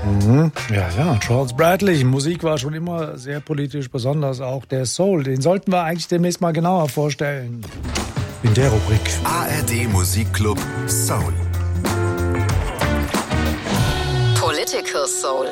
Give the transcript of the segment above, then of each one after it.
Ja, Charles Bradley. Musik war schon immer sehr politisch, besonders auch der Soul. Den sollten wir eigentlich demnächst mal genauer vorstellen. In der Rubrik. ARD Musikclub Soul. Political Soul.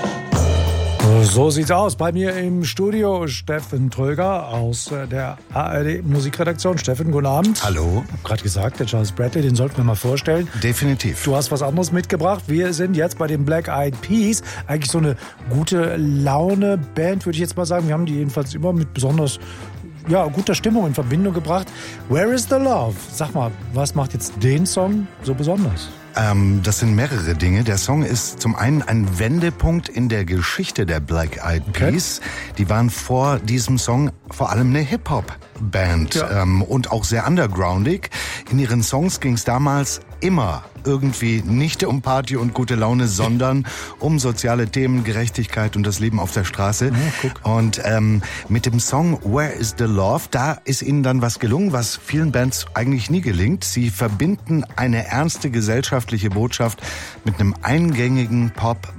So sieht's aus. Bei mir im Studio Steffen Tröger aus der ARD Musikredaktion. Steffen, guten Abend. Hallo. Ich habe gerade gesagt, der Charles Bradley, den sollten wir mal vorstellen. Definitiv. Du hast was anderes mitgebracht. Wir sind jetzt bei den Black Eyed Peas. Eigentlich so eine gute Laune-Band, würde ich jetzt mal sagen. Wir haben die jedenfalls immer mit besonders guter Stimmung in Verbindung gebracht. Where is the Love? Sag mal, was macht jetzt den Song so besonders? Das sind mehrere Dinge. Der Song ist zum einen ein Wendepunkt in der Geschichte der Black Eyed Peas. Okay. Die waren vor diesem Song vor allem eine Hip-Hop-Band und auch sehr undergroundig. In ihren Songs ging es damals immer irgendwie nicht um Party und gute Laune, sondern um soziale Themen, Gerechtigkeit und das Leben auf der Straße. Und mit dem Song Where is the Love, da ist ihnen dann was gelungen, was vielen Bands eigentlich nie gelingt. Sie verbinden eine ernste gesellschaftliche Botschaft mit einem eingängigen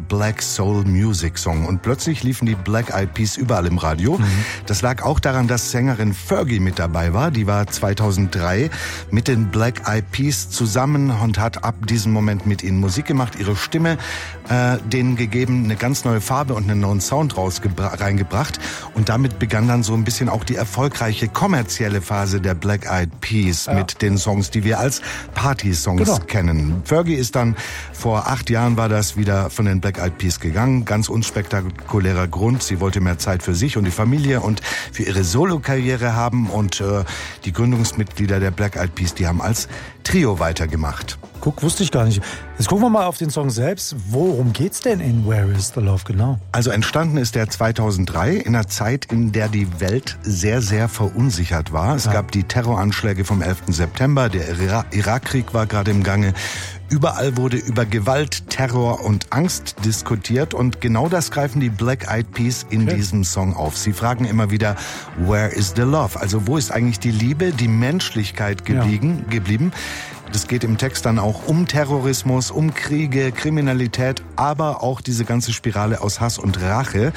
Pop-Black-Soul-Music-Song. Und plötzlich liefen die Black Eyed Peas überall im Radio. Das lag auch daran, dass Sängerin Fergie mit dabei war. Die war 2003 mit den Black Eyed Peas zusammen und hat ab diesem Moment mit ihnen Musik gemacht, ihre Stimme denen gegeben, eine ganz neue Farbe und einen neuen Sound reingebracht. Und damit begann dann so ein bisschen auch die erfolgreiche kommerzielle Phase der Black Eyed Peas mit den Songs, die wir als Party-Songs kennen. Fergie ist dann vor 8 Jahren war das wieder von den Black Eyed Peas gegangen. Ganz unspektakulärer Grund. Sie wollte mehr Zeit für sich und die Familie und für ihre Solo-Karriere haben. Und die Gründungsmitglieder der Black Eyed Peas, die haben als Trio weitergemacht. Guck, wusste ich gar nicht. Jetzt gucken wir mal auf den Song selbst. Worum geht's denn in Where is the Love genau? Also entstanden ist der 2003 in einer Zeit, in der die Welt sehr, sehr verunsichert war. Es gab die Terroranschläge vom 11. September, der Irakkrieg war gerade im Gange. Überall wurde über Gewalt, Terror und Angst diskutiert und genau das greifen die Black Eyed Peas in diesem Song auf. Sie fragen immer wieder, where is the love? Also wo ist eigentlich die Liebe, die Menschlichkeit geblieben? Das geht im Text dann auch um Terrorismus, um Kriege, Kriminalität, aber auch diese ganze Spirale aus Hass und Rache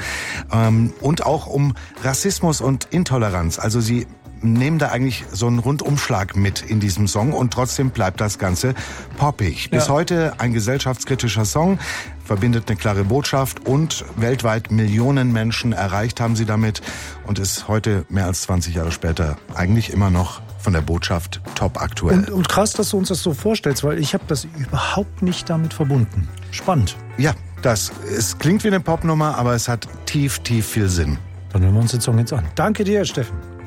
und auch um Rassismus und Intoleranz. Also sie nehmen da eigentlich so einen Rundumschlag mit in diesem Song und trotzdem bleibt das Ganze poppig. Bis heute ein gesellschaftskritischer Song, verbindet eine klare Botschaft und weltweit Millionen Menschen erreicht haben sie damit und ist heute mehr als 20 Jahre später eigentlich immer noch von der Botschaft top aktuell. Und krass, dass du uns das so vorstellst, weil ich habe das überhaupt nicht damit verbunden. Spannend. Ja, es klingt wie eine Popnummer, aber es hat tief viel Sinn. Dann hören wir uns den Song jetzt an. Danke dir, Steffen.